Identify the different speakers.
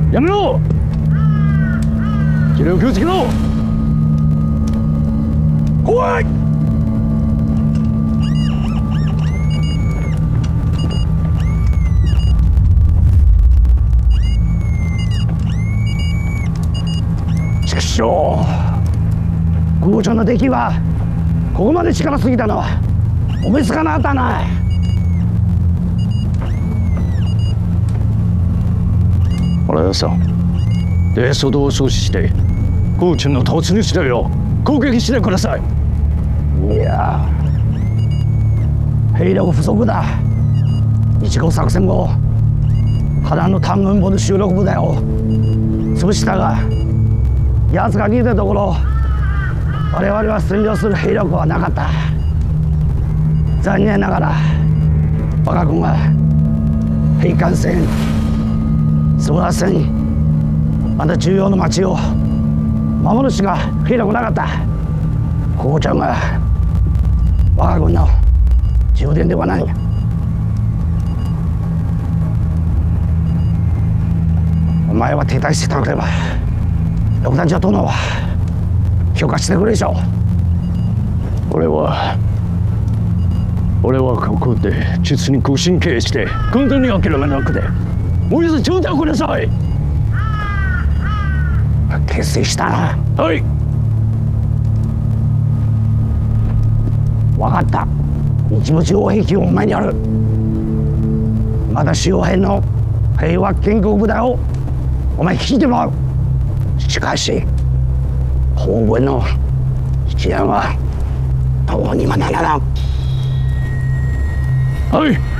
Speaker 1: やめろ。気をつけろ。怖い。しかしよ、空調の出来はここまで力すぎたのはおめつかなったな。俺はさ、で外を阻止して空中の突入しろよ。攻撃してください。いや、兵力不足だ。一号作戦後、波乱の単軍部の収録部隊を潰したが、奴が逃げたところ、我々は占領する兵力はなかった。残念ながら我が軍は兵艦戦、スムラ戦、また重要な町を守るしか兵力なかった。こうちゃんが我が軍の重点ではない。お前は停滞してたければ六段長殿は許可してくれでしょう。俺はここで実にご神経して軍隊に諦めなくてもう一度頂戴ください。決定したな。はい、分かった。日没擁壁をお前にある。また周辺の平和建国部隊をお前聞いてもらう。しかし本軍の支援はどうにもならん。はい。